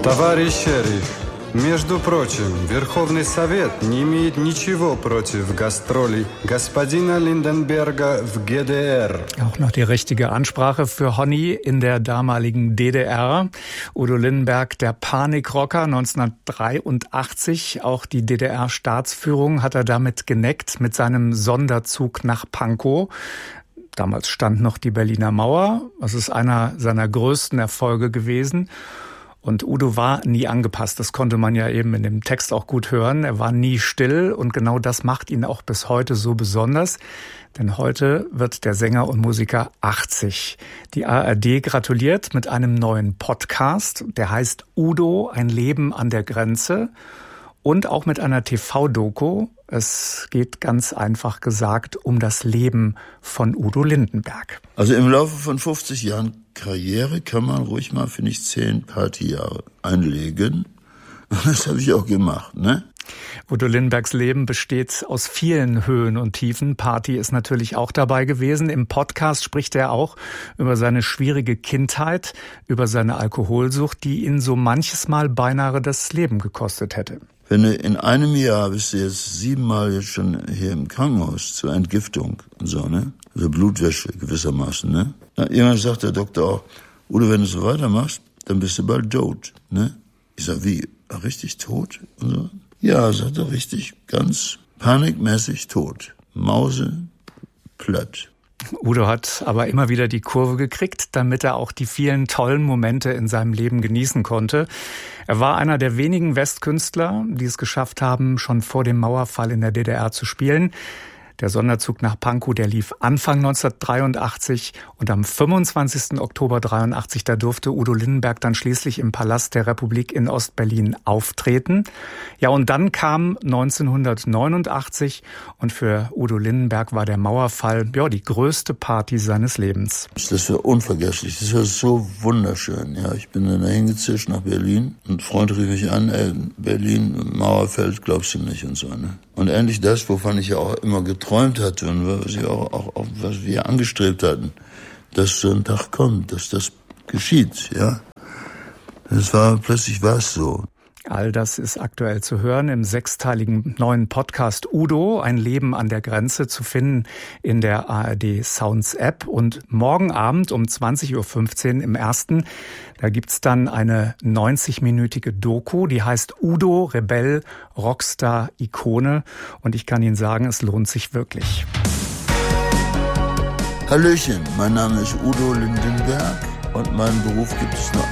Товарищ шериф, между прочим, Верховный Совет не имеет ничего против гастролей господина Lindenberger в ГДР. Auch noch die richtige Ansprache für Honey in der damaligen DDR. Udo Lindenberg, der Panikrocker 1983. Auch die DDR-Staatsführung hat er damit geneckt mit seinem Sonderzug nach Pankow. Damals stand noch die Berliner Mauer. Das ist einer seiner größten Erfolge gewesen. Und Udo war nie angepasst. Das konnte man ja eben in dem Text auch gut hören. Er war nie still und genau das macht ihn auch bis heute so besonders. Denn heute wird der Sänger und Musiker 80. Die ARD gratuliert mit einem neuen Podcast. Der heißt Udo, ein Leben an der Grenze. Und auch mit einer TV-Doku. Es geht ganz einfach gesagt um das Leben von Udo Lindenberg. Also im Laufe von 50 Jahren Karriere kann man ruhig mal, finde ich, 10 Partyjahre einlegen. Und das habe ich auch gemacht, ne? Udo Lindenbergs Leben besteht aus vielen Höhen und Tiefen. Party ist natürlich auch dabei gewesen. Im Podcast spricht er auch über seine schwierige Kindheit, über seine Alkoholsucht, die ihn so manches Mal beinahe das Leben gekostet hätte. Wenn du in einem Jahr bist du jetzt 7 Mal jetzt schon hier im Krankenhaus zur Entgiftung und so, ne? Also Blutwäsche gewissermaßen, ne? Na, irgendwann sagt der Doktor auch, Udo, wenn du so weitermachst, dann bist du bald tot, ne? Ich sag, wie? Richtig tot? Und so. Ja, sagt er, richtig, ganz panikmäßig tot. Mauseplatt. Udo hat aber immer wieder die Kurve gekriegt, damit er auch die vielen tollen Momente in seinem Leben genießen konnte. Er war einer der wenigen Westkünstler, die es geschafft haben, schon vor dem Mauerfall in der DDR zu spielen. Der Sonderzug nach Pankow, der lief Anfang 1983 und am 25. Oktober 1983, da durfte Udo Lindenberg dann schließlich im Palast der Republik in Ostberlin auftreten. Ja, und dann kam 1989 und für Udo Lindenberg war der Mauerfall ja die größte Party seines Lebens. Das war unvergesslich, das war so wunderschön. Ja, ich bin dann hingezischt nach Berlin und ein Freund rief mich an, Berlin, Mauerfeld, glaubst du nicht und so, ne? Und endlich das, wovon ich ja auch immer geträumt hatte und was ich auch was wir angestrebt hatten, dass so ein Tag kommt, dass das geschieht, ja. Plötzlich war es so. All das ist aktuell zu hören im 6-teiligen neuen Podcast Udo, ein Leben an der Grenze, zu finden in der ARD Sounds App. Und morgen Abend um 20.15 Uhr im ersten, da gibt's dann eine 90-minütige Doku, die heißt Udo, Rebell, Rockstar, Ikone. Und ich kann Ihnen sagen, es lohnt sich wirklich. Hallöchen, mein Name ist Udo Lindenberg und meinen Beruf gibt es nur